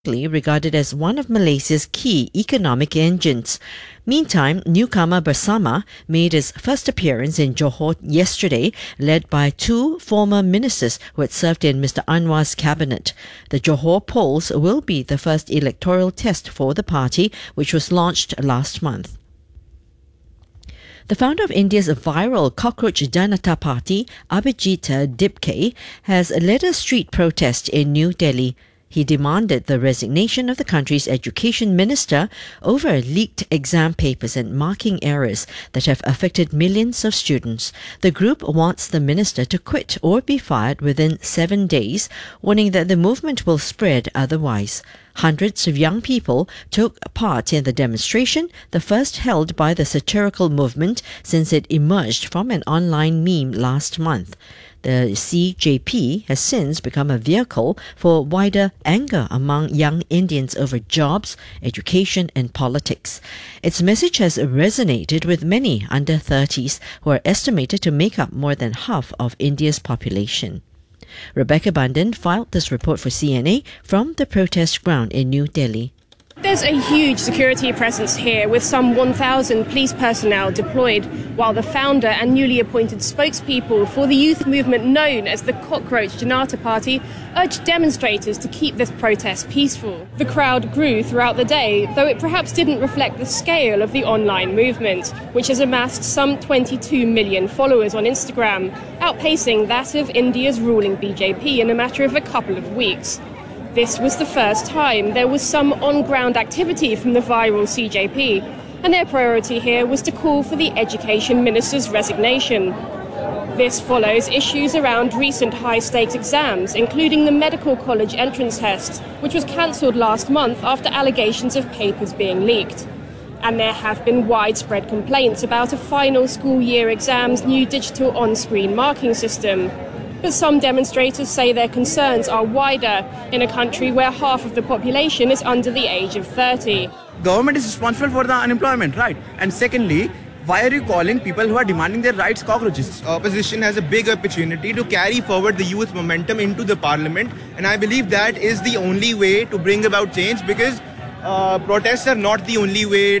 regarded as one of Malaysia's key economic engines. Meantime, newcomer Bersama made its first appearance in Johor yesterday, led by two former ministers who had served in Mr. Anwar's cabinet. The Johor polls will be the first electoral test for the party, which was launched last month. The founder of India's viral Cockroach Janata Party, Abhijit Dipke, has led a street protest in New Delhi. He demanded the resignation of the country's education minister over leaked exam papers and marking errors that have affected millions of students. The group wants the minister to quit or be fired within 7 days, warning that the movement will spread otherwise. Hundreds of young people took part in the demonstration, the first held by the satirical movement since it emerged from an online meme last month. The CJP has since become a vehicle for wider anger among young Indians over jobs, education and politics. Its message has resonated with many under 30s who are estimated to make up more than half of India's population. Rebecca Bundan filed this report for CNA from the protest ground in New Delhi. There's a huge security presence here with some 1,000 police personnel deployed, while the founder and newly appointed spokespeople for the youth movement known as the Cockroach Janata Party urged demonstrators to keep this protest peaceful. The crowd grew throughout the day, though it perhaps didn't reflect the scale of the online movement, which has amassed some 22 million followers on Instagram, outpacing that of India's ruling BJP in a matter of a couple of weeks. This was the first time there was some on-ground activity from the viral CJP, and their priority here was to call for the education minister's resignation. This follows issues around recent high-stakes exams, including the medical college entrance test, which was cancelled last month after allegations of papers being leaked. And there have been widespread complaints about a final school year exam's new digital on-screen marking system. But some demonstrators say their concerns are wider in a country where half of the population is under the age of 30. Government is responsible for the unemployment, right? And secondly, why are you calling people who are demanding their rights cockroaches? Opposition has a big opportunity to carry forward the youth momentum into the parliament, and I believe that is the only way to bring about change, because protests are not the only way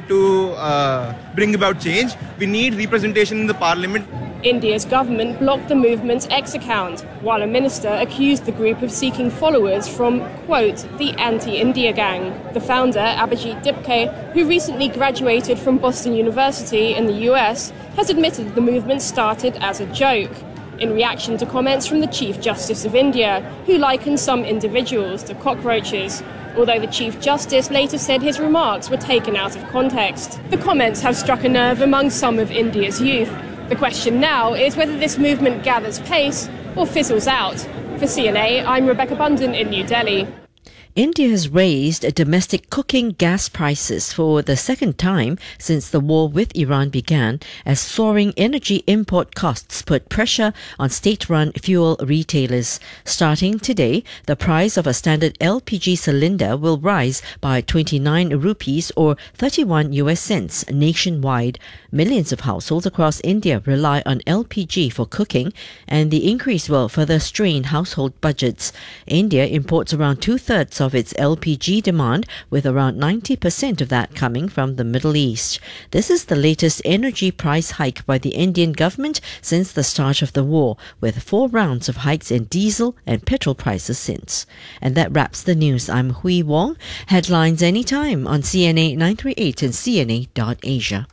to bring about change. We need representation in the parliament. India's government blocked the movement's X account, while a minister accused the group of seeking followers from, quote, the anti-India gang. The founder, Abhijit Dipke, who recently graduated from Boston University in the US, has admitted the movement started as a joke, in reaction to comments from the Chief Justice of India, who likened some individuals to cockroaches. Although the Chief Justice later said his remarks were taken out of context. The comments have struck a nerve among some of India's youth. The question now is whether this movement gathers pace or fizzles out. For CNA, I'm Rebecca Bundan in New Delhi. India has raised domestic cooking gas prices for the second time since the war with Iran began, as soaring energy import costs put pressure on state-run fuel retailers. Starting today, the price of a standard LPG cylinder will rise by 29 rupees or 31 US cents nationwide. Millions of households across India rely on LPG for cooking, and the increase will further strain household budgets. India imports around two-thirds of its LPG demand, with around 90% of that coming from the Middle East. This is the latest energy price hike by the Indian government since the start of the war, with 4 rounds of hikes in diesel and petrol prices since. And that wraps the news. I'm Hui Wong. Headlines anytime on CNA 938 and CNA.Asia.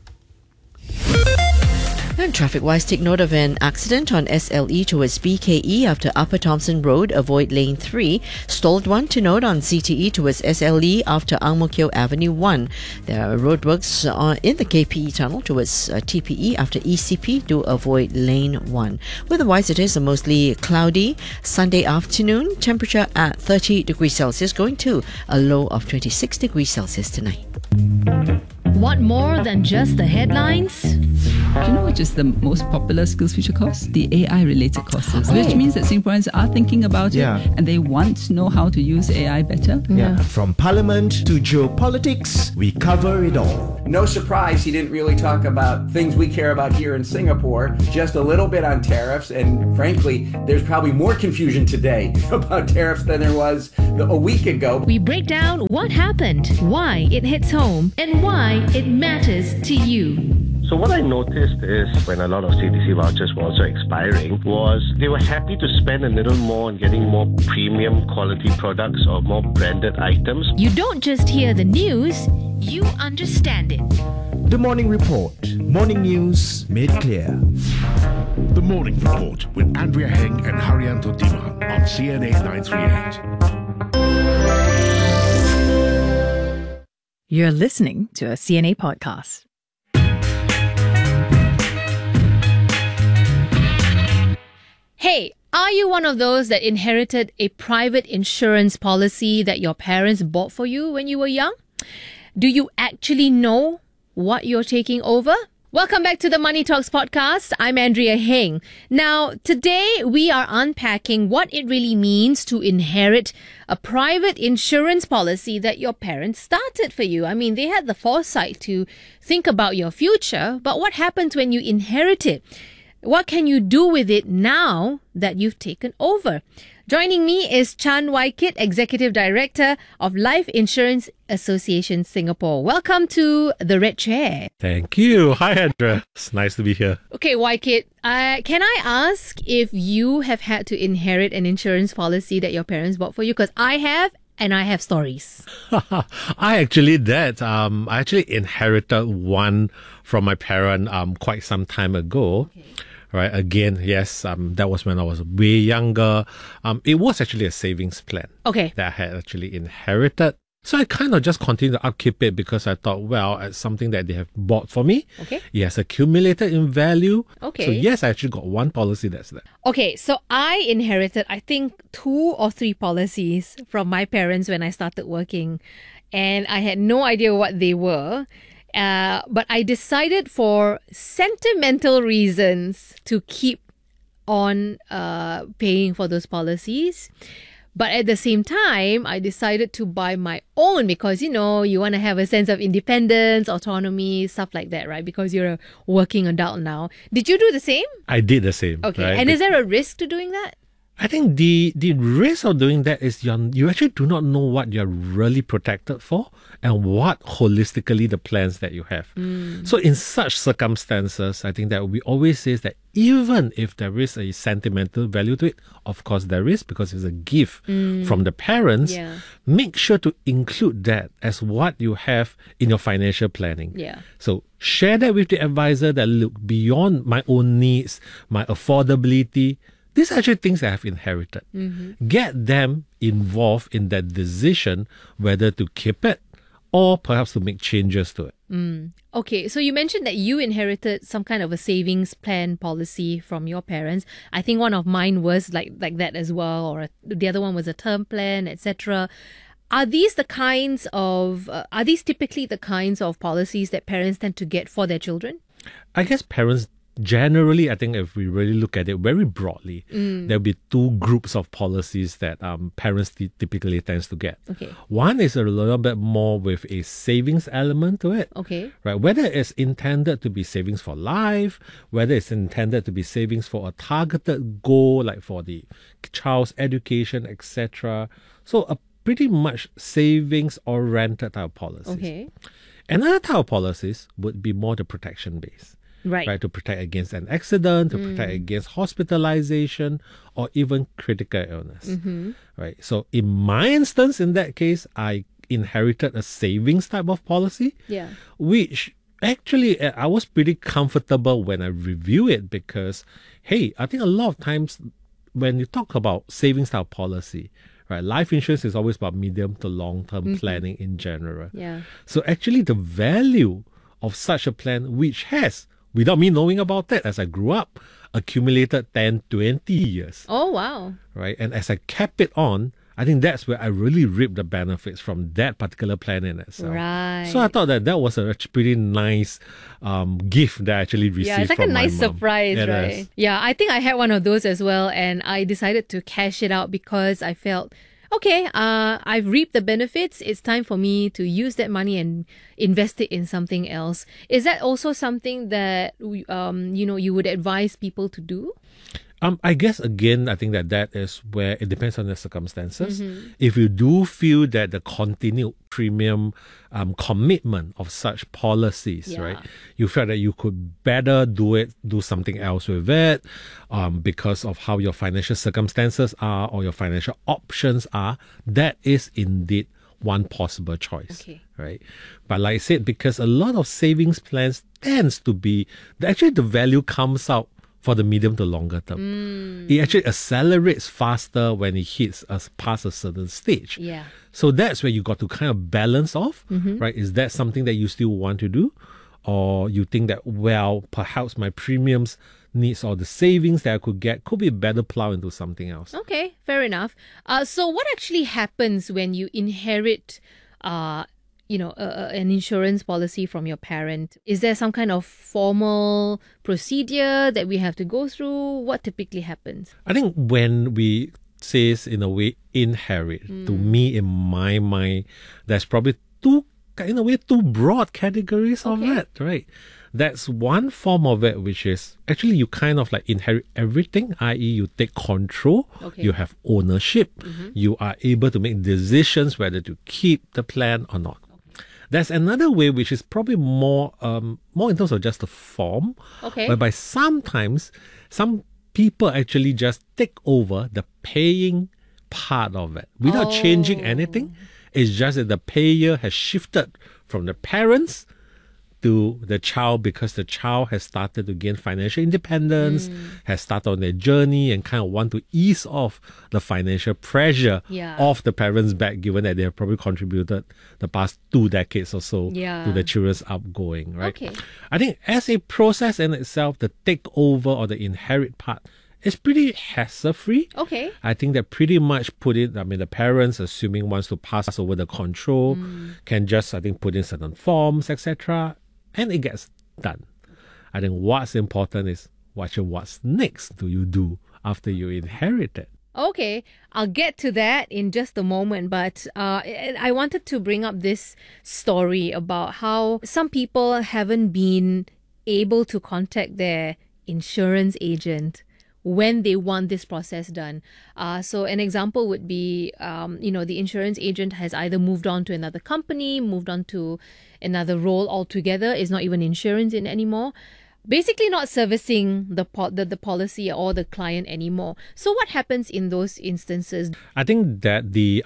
And traffic-wise, take note of an accident on SLE towards BKE after Upper Thompson Road. Avoid lane 3. Stalled one to note on CTE towards SLE after Ang Mo Kio Avenue 1. There are roadworks in the KPE tunnel towards TPE after ECP. Do avoid lane 1. Weather-wise, it is a mostly cloudy Sunday afternoon. Temperature at 30 degrees Celsius, going to a low of 26 degrees Celsius tonight. Want more than just the headlines? Do you know which is the most popular SkillsFuture course? The AI-related courses, which means that Singaporeans are thinking about it and they want to know how to use AI better. From parliament to geopolitics, we cover it all. No surprise he didn't really talk about things we care about here in Singapore, just a little bit on tariffs, and frankly, there's probably more confusion today about tariffs than there was a week ago. We break down what happened, why it hits home, and why it matters to you. So what I noticed is when a lot of CTC vouchers were also expiring was they were happy to spend a little more on getting more premium quality products or more branded items. You don't just hear the news, you understand it. The Morning Report. Morning news made clear. The Morning Report with Andrea Heng and Haryanto Diman on CNA 938. You're listening to a CNA podcast. Hey, are you one of those that inherited a private insurance policy that your parents bought for you when you were young? Do you actually know what you're taking over? Welcome back to the Money Talks podcast. I'm Andrea Heng. Now, today we are unpacking what it really means to inherit a private insurance policy that your parents started for you. I mean, they had the foresight to think about your future, but what happens when you inherit it? What can you do with it now that you've taken over? Joining me is Chan Wai Kit, Executive Director of Life Insurance Association Singapore. Welcome to the Red Chair. Thank you. Hi, Andrea. It's nice to be here. Okay, Wai Kit, can I ask if you have had to inherit an insurance policy that your parents bought for you? Because I have, and I have stories. I actually did. I actually inherited one from my parent quite some time ago. Okay. Right. Again, yes, that was when I was way younger. It was actually a savings plan. Okay. That I had actually inherited. So I kind of just continued to upkeep it because I thought, well, it's something that they have bought for me. Okay. It has accumulated in value. Okay. So yes, I actually got one policy that's there. Okay, so I inherited, I think, 2 or 3 policies from my parents when I started working. And I had no idea what they were. But I decided for sentimental reasons to keep on paying for those policies. But at the same time, I decided to buy my own because, you know, you want to have a sense of independence, autonomy, stuff like that, right? Because you're a working adult now. Did you do the same? I did the same. Okay. Right? And is there a risk to doing that? I think the risk of doing that is you actually do not know what you're really protected for and what holistically the plans that you have. So in such circumstances, I think that we always say that even if there is a sentimental value to it, of course there is because it's a gift from the parents, make sure to include that as what you have in your financial planning. Yeah. So share that with the advisor that look beyond my own needs, my affordability. These are actually things that I've inherited. Get them involved in that decision whether to keep it or perhaps to make changes to it. Okay, so you mentioned that you inherited some kind of a savings plan policy from your parents. I think one of mine was like that as well, or the other one was a term plan, etc. Are these typically the kinds of policies that parents tend to get for their children? I guess parents generally, I think if we really look at it very broadly, there'll be 2 groups of policies that parents typically tends to get. Okay. One is a little bit more with a savings element to it. Okay. Right. Whether it's intended to be savings for life, whether it's intended to be savings for a targeted goal, like for the child's education, etc. So a pretty much savings-oriented type of policies. Okay. Another type of policies would be more the protection base. Right. To protect against an accident, to protect against hospitalization, or even critical illness. Right. So in my instance, in that case, I inherited a savings type of policy, which actually I was pretty comfortable when I review it because, hey, I think a lot of times when you talk about savings type policy, right, life insurance is always about medium to long-term planning in general. Yeah. So actually the value of such a plan, which has, without me knowing about that, as I grew up, accumulated 10, 20 years. Oh, wow. Right? And as I kept it on, I think that's where I really reaped the benefits from that particular plan in itself. Right. So I thought that was a pretty nice gift that I actually received. Yeah, it's like a from my nice mom. surprise, It right? is. Yeah, I think I had one of those as well, and I decided to cash it out because I felt, okay, I've reaped the benefits. It's time for me to use that money and invest it in something else. Is that also something that you would advise people to do? I guess again, I think that is where it depends on the circumstances. Mm-hmm. If you do feel that the continued premium commitment of such policies, right, you felt that you could better do something else with it, because of how your financial circumstances are or your financial options are, that is indeed one possible choice. Okay. Right. But like I said, because a lot of savings plans tends to be, actually the value comes out for the medium to longer term. It actually accelerates faster when it hits us past a certain stage. Yeah. So that's where you got to kind of balance off, right? Is that something that you still want to do? Or you think that, well, perhaps my premiums needs or the savings that I could get could be better plow into something else. Okay, fair enough. So what actually happens when you inherit an insurance policy from your parent? Is there some kind of formal procedure that we have to go through? What typically happens? I think when we say, in a way, inherit, to me, in my mind, there's probably two broad categories of it, right? That's one form of it, which is actually you kind of like inherit everything, i.e. you take control, you have ownership, you are able to make decisions whether to keep the plan or not. There's another way which is probably more in terms of just the form, whereby sometimes some people actually just take over the paying part of it without changing anything. It's just that the payer has shifted from the parents to the child because the child has started to gain financial independence, has started on their journey and kind of want to ease off the financial pressure off the parents' back, given that they have probably contributed the past 2 decades or so to the children's upgoing, right? Okay. I think as a process in itself, the takeover or the inherit part is pretty hassle-free. Okay. I think that pretty much the parents, assuming wants to pass over the control, can just, I think, put in certain forms, etc., and it gets done. I think what's important is what's next do you do after you inherit it. Okay, I'll get to that in just a moment, but I wanted to bring up this story about how some people haven't been able to contact their insurance agent when they want this process done. So an example would be, the insurance agent has either moved on to another company, moved on to another role altogether, is not even insurance in anymore. Basically not servicing the policy or the client anymore. So what happens in those instances? I think that the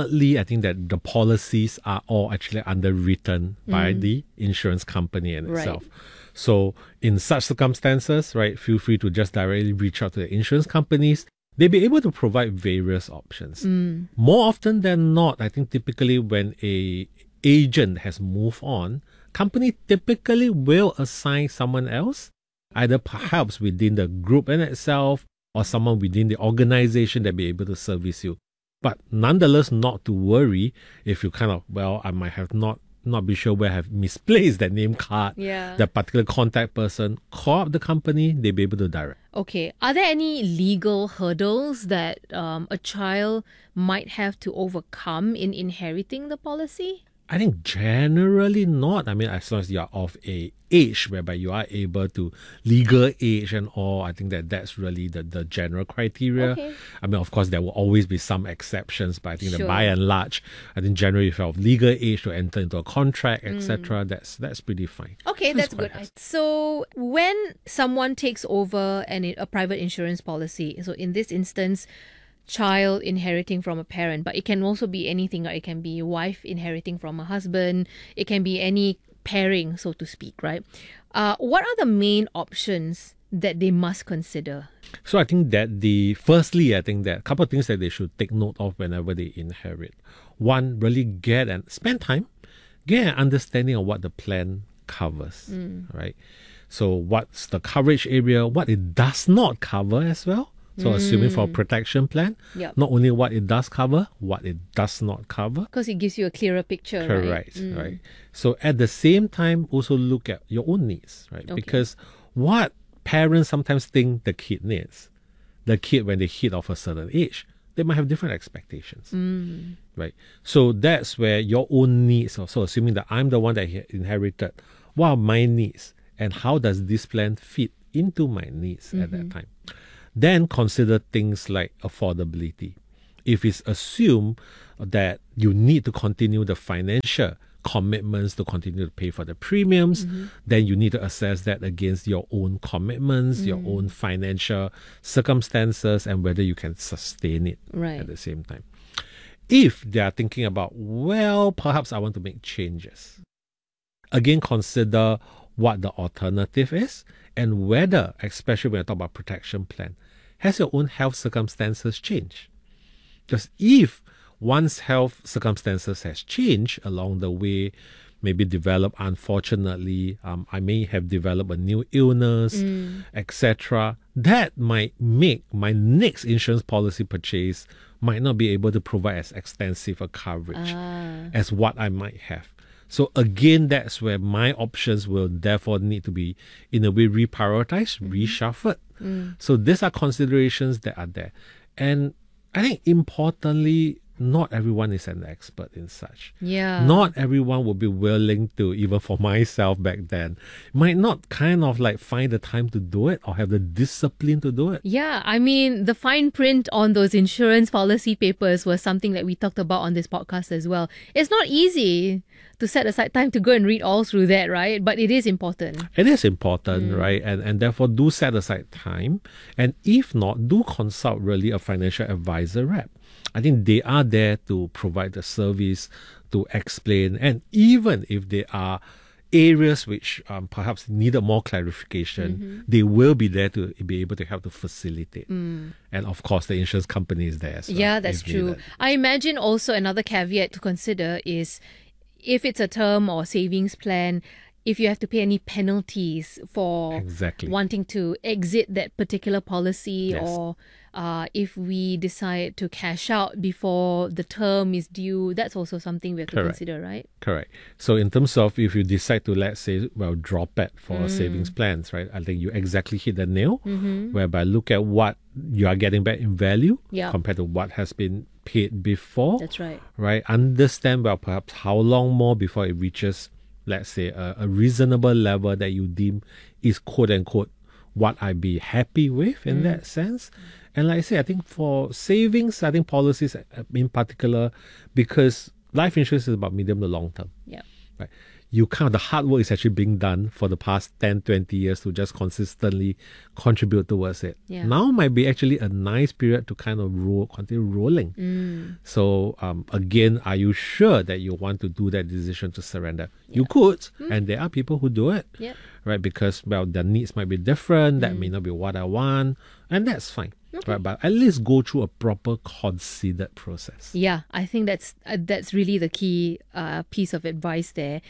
policies are all actually underwritten by the insurance company in itself. So in such circumstances, right, feel free to just directly reach out to the insurance companies. They'll be able to provide various options. More often than not, I think typically when a agent has moved on, company typically will assign someone else, either perhaps within the group in itself or someone within the organization that be able to service you. But nonetheless, not to worry if you kind of, I might have not be sure where I have misplaced that name card, that particular contact person, call up the company, they'll be able to direct. Okay. Are there any legal hurdles that a child might have to overcome in inheriting the policy? I think generally not. I mean, as long as you are of a age whereby you are able to, legal age and all, I think that's really the general criteria. Okay. I mean, of course, there will always be some exceptions, but I think that by and large, I think generally if you're of legal age to enter into a contract, etc., that's pretty fine. Okay, that's good. So when someone takes over a private insurance policy, so in this instance, child inheriting from a parent, but it can also be anything. It can be wife inheriting from a husband. It can be any pairing, so to speak, right? What are the main options that they must consider? So I think that a couple of things that they should take note of whenever they inherit. One, really get and spend time, get an understanding of what the plan covers, right? So what's the coverage area, what it does not cover as well, So assuming for a protection plan, Yep. not only what it does cover, what it does not cover. Because it gives you a clearer picture, Correct, right? right. So at the same time, also look at your own needs, right? Okay. Because what parents sometimes think the kid needs, the kid when they hit of a certain age, they might have different expectations, right? So that's where your own needs, also assuming that I'm the one that inherited, what are my needs and how does this plan fit into my needs at that time? Then consider things like affordability. If it's assumed that you need to continue the financial commitments to continue to pay for the premiums, then you need to assess that against your own commitments, your own financial circumstances, and whether you can sustain it at the same time. If they are thinking about, well, perhaps I want to make changes, again, consider what the alternative is and whether, especially when you talk about protection plan, has your own health circumstances changed? Because if one's health circumstances has changed along the way, maybe developed, unfortunately, I may have developed a new illness, etc. That might make my next insurance policy purchase might not be able to provide as extensive a coverage as what I might have. So again, that's where my options will therefore need to be, in a way, reprioritized, reshuffled. So these are considerations that are there. And I think importantly, not everyone is an expert in such. Yeah. Not everyone would be willing to, even for myself back then, might not kind of like find the time to do it or have the discipline to do it. Yeah, I mean, the fine print on those insurance policy papers was something that we talked about on this podcast as well. It's not easy to set aside time to go and read all through that, right? But it is important. It is important, right? And therefore do set aside time. And if not, do consult really a financial advisor rep. I think they are there to provide the service, to explain, and even if there are areas which perhaps needed more clarification, they will be there to be able to help to facilitate. And of course, the insurance company is there as well. Yeah, that's true. needed. I imagine also another caveat to consider is if it's a term or savings plan, if you have to pay any penalties for Exactly. wanting to exit that particular policy, Yes. or if we decide to cash out before the term is due, that's also something we have to Correct. consider, right? Correct. So in terms of if you decide to, let's say, well, drop it for savings plans, right? I think you exactly hit the nail, whereby look at what you are getting back in value Yeah. compared to what has been paid before. That's right. Right? Understand, well, perhaps how long more before it reaches, let's say, a reasonable level that you deem is quote-unquote what I'd be happy with in that sense. And like I say, I think for savings, I think policies in particular, because life insurance is about medium to long term. Yeah. Right? You the hard work is actually being done for the past 10, 20 years to just consistently contribute towards it. Yeah. Now might be actually a nice period to kind of continue rolling. So again, are you sure that you want to do that decision to surrender? You could, and there are people who do it, Yep. right? Because, well, their needs might be different. That may not be what I want, and that's fine. Right? But at least go through a proper considered process. Yeah, I think that's really the key piece of advice there.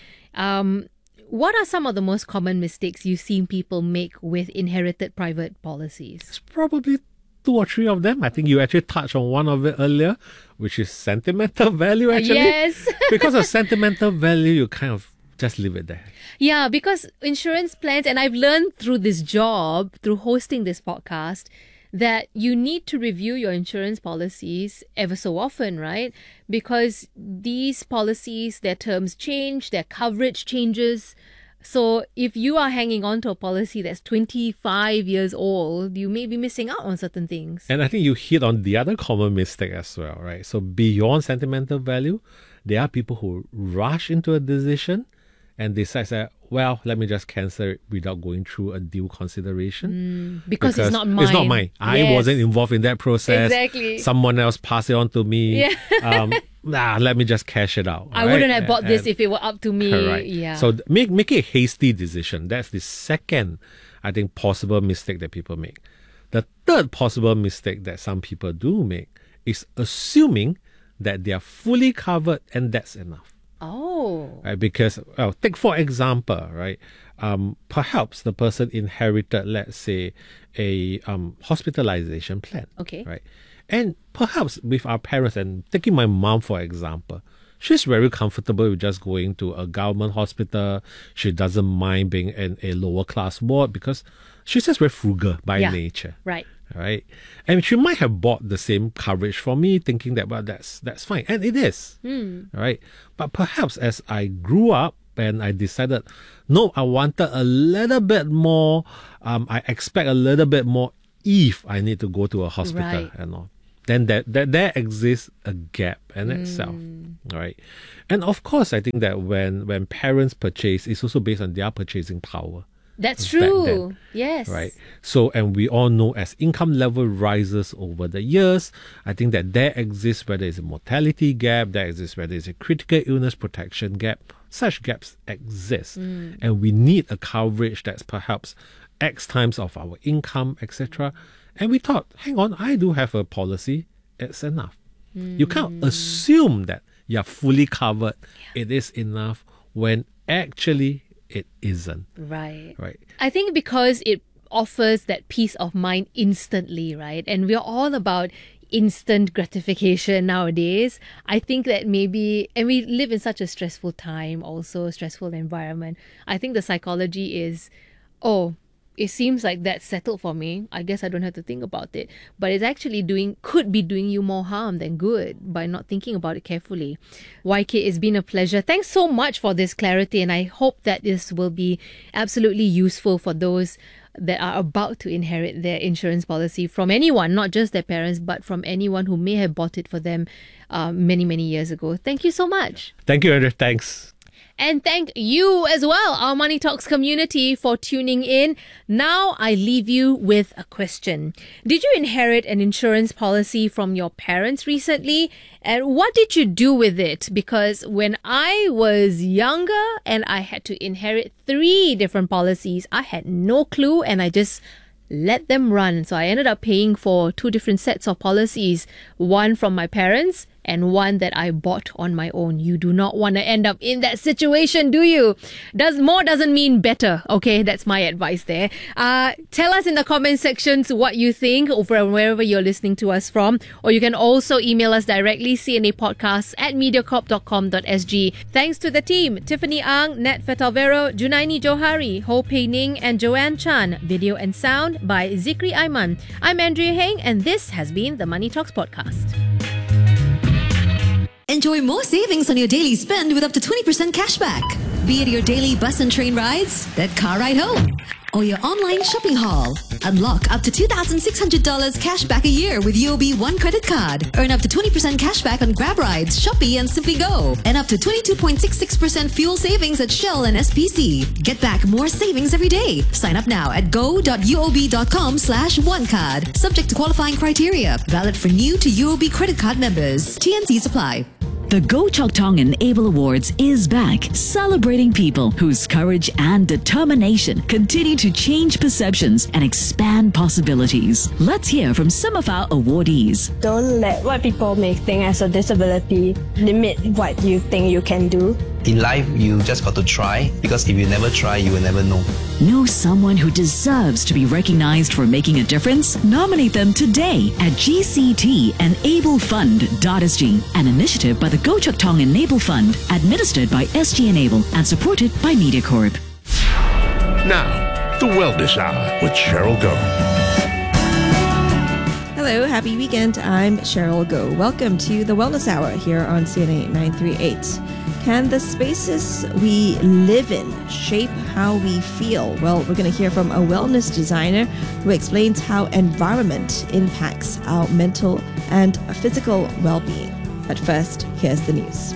What are some of the most common mistakes you've seen people make with inherited private policies? It's probably 2 or 3 of them. I think you actually touched on one of it earlier, which is sentimental value, actually. Yes. Because of sentimental value, you kind of just leave it there. Yeah, because insurance plans, and I've learned through this job, through hosting this podcast, that you need to review your insurance policies ever so often, right? Because these policies, their terms change, their coverage changes. So if you are hanging on to a policy that's 25 years old, you may be missing out on certain things. And I think you hit on the other common mistake as well, right? So beyond sentimental value, there are people who rush into a decision and decide that, well, let me just cancel it without going through a due consideration. Because it's not mine. It's not mine. I Yes. wasn't involved in that process. Exactly. Someone else passed it on to me. Yeah. Let me just cash it out. I right? wouldn't have bought this And- if it were up to me. Correct. Yeah. So make a hasty decision. That's the second, I think, possible mistake that people make. The third possible mistake that some people do make is assuming that they are fully covered and that's enough. Oh. Right? Because, well, take for example, right? perhaps the person inherited, let's say, a hospitalization plan. Okay. Right. And perhaps with our parents, and taking my mom for example, she's very comfortable with just going to a government hospital. She doesn't mind being in a lower class ward because she's just very frugal by nature. Right. Right. And she might have bought the same coverage for me, thinking that, well, that's fine. And it is. Right. But perhaps as I grew up and I decided, no, I wanted a little bit more, I expect a little bit more if I need to go to a hospital and all. Then there exists a gap in itself, right? And of course, I think that when parents purchase, it's also based on their purchasing power. That's true. Yes. Right. So, and we all know as income level rises over the years, I think that there exists, whether it's a mortality gap, there exists, whether it's a critical illness protection gap, such gaps exist. And we need a coverage that's perhaps X times of our income, etc. And we thought, hang on, I do have a policy, it's enough. You can't assume that you're fully covered, it is enough, when actually it isn't. Right. Right. I think because it offers that peace of mind instantly, right? And we're all about instant gratification nowadays. I think that maybe, and we live in such a stressful time, also stressful environment. I think the psychology is, it seems like that's settled for me. I guess I don't have to think about it. But it's actually could be doing you more harm than good by not thinking about it carefully. YK, it's been a pleasure. Thanks so much for this clarity, and I hope that this will be absolutely useful for those that are about to inherit their insurance policy from anyone, not just their parents, but from anyone who may have bought it for them many, many years ago. Thank you so much. Thank you, Andrew. Thanks. And thank you as well, our Money Talks community, for tuning in. Now I leave you with a question. Did you inherit an insurance policy from your parents recently? And what did you do with it? Because when I was younger and I had to inherit 3 different policies, I had no clue and I just let them run. So I ended up paying for 2 different sets of policies, one from my parents and one that I bought on my own. You do not want to end up in that situation, do you? More doesn't mean better, okay? That's my advice there. Tell us in the comment sections what you think over wherever you're listening to us from. Or you can also email us directly, cnapodcasts@mediacorp.com.sg. Thanks to the team, Tiffany Ang, Nat Fetalvero, Junaini Johari, Ho Pei Ning, and Joanne Chan. Video and sound by Zikri Aiman. I'm Andrea Heng, and this has been the Money Talks podcast. Enjoy more savings on your daily spend with up to 20% cashback. Be it your daily bus and train rides, that car ride home, or your online shopping haul. Unlock up to $2,600 cashback a year with UOB One Credit Card. Earn up to 20% cashback on Grab rides, Shopee and Simply Go. And up to 22.66% fuel savings at Shell and SPC. Get back more savings every day. Sign up now at go.uob.com/onecard. Subject to qualifying criteria. Valid for new to UOB credit card members. TNCs apply. The Go Chok Tong Enable Awards is back, celebrating people whose courage and determination continue to change perceptions and expand possibilities. Let's hear from some of our awardees. Don't let what people may think as a disability limit what you think you can do. In life, you just got to try, because if you never try, you will never know. Know someone who deserves to be recognized for making a difference? Nominate them today at GCTEnableFund.sg, an initiative by the Go Chok Tong Enable Fund, administered by SG Enable and supported by MediaCorp. Now, the Wellness Hour with Cheryl Goh. Hello, happy weekend. I'm Cheryl Goh. Welcome to the Wellness Hour here on CNA 938. Can the spaces we live in shape how we feel? Well, we're going to hear from a wellness designer who explains how environment impacts our mental and physical well-being. But first, here's the news.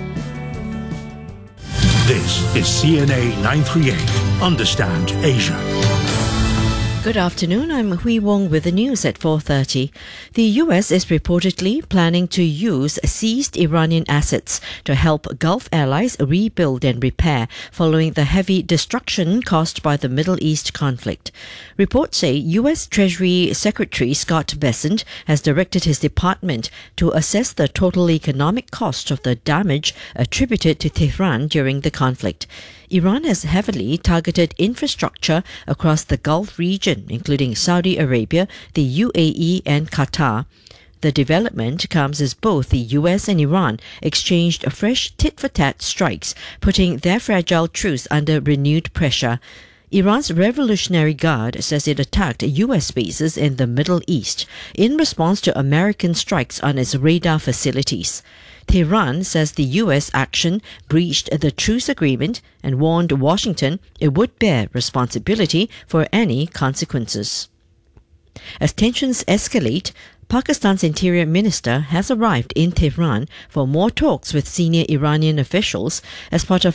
This is CNA 938. Understand Asia. Good afternoon, I'm Hui Wong with the news at 4:30. The US is reportedly planning to use seized Iranian assets to help Gulf allies rebuild and repair following the heavy destruction caused by the Middle East conflict. Reports say US Treasury Secretary Scott Bessent has directed his department to assess the total economic cost of the damage attributed to Tehran during the conflict. Iran has heavily targeted infrastructure across the Gulf region, including Saudi Arabia, the UAE and Qatar. The development comes as both the US and Iran exchanged fresh tit-for-tat strikes, putting their fragile truce under renewed pressure. Iran's Revolutionary Guard says it attacked US bases in the Middle East in response to American strikes on its radar facilities. Tehran says the US action breached the truce agreement and warned Washington it would bear responsibility for any consequences. As tensions escalate, Pakistan's Interior Minister has arrived in Tehran for more talks with senior Iranian officials as part of